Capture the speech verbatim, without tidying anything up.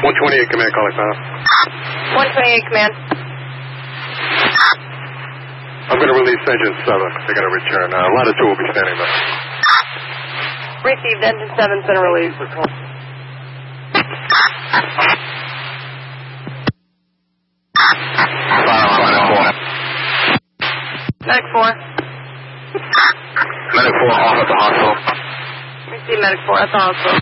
one twenty-eight, command, calling file. one twenty-eight, command. I'm going to release engine seven. They're going to return. Uh, ladder two will be standing by. Received, engine seven's been released. Medic four. Medic four, off at the hospital. Received, Medic four at the hospital.